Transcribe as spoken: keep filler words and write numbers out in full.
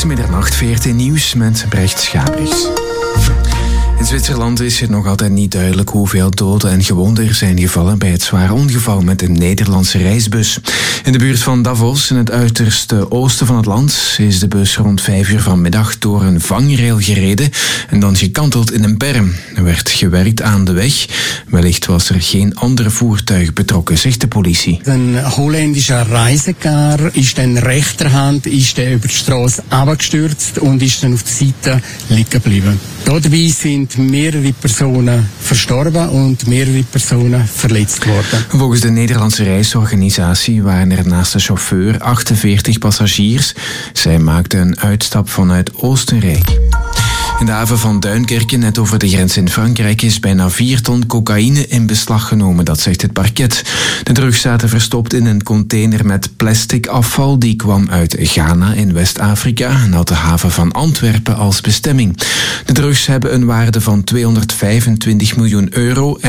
is middernacht, V R T Nieuws met Brecht Schabriks. In Zwitserland is het nog altijd niet duidelijk hoeveel doden en gewonden er zijn gevallen bij het zware ongeval met een Nederlandse reisbus. In de buurt van Davos, in het uiterste oosten van het land, is de bus rond vijf uur vanmiddag door een vangrail gereden en dan gekanteld in een berm. Er werd gewerkt aan de weg. Wellicht was er geen andere voertuig betrokken, zegt de politie. Een Holländischer Reisecar ist in rechterhand ist er über die Straße abgestürzt und ist dann auf die Seite liegen geblieben. Dabei sind mehrere personen verstorben und mehrere personen verletzt worden. Volgens de Nederlandse reisorganisatie waren er naast de chauffeur achtenveertig passagiers. Zij maakten een uitstap vanuit Oostenrijk. In de haven van Duinkerke, net over de grens in Frankrijk, is bijna vier ton cocaïne in beslag genomen, dat zegt het parket. De drugs zaten verstopt in een container met plastic afval. Die kwam uit Ghana in West-Afrika en had de haven van Antwerpen als bestemming. De drugs hebben een waarde van tweehonderdvijfentwintig miljoen euro.